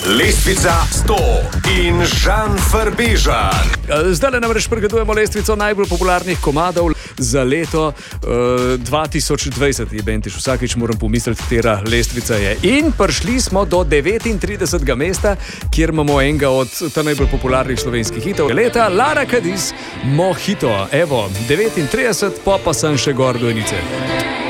Lestvica 100 in Žan Farbežan. Zdaj namreč pregledujemo lestvico najbolj popularnih komadov za leto 2020. Bentiš, vsakič moram pomisliti, katera lestvica je. In prišli smo do 39. mesta, kjer imamo enega od najbolj popularnih slovenskih hitov leta, Lara Cadiz, Mojito. Evo, 39, pa sem še gor do enice.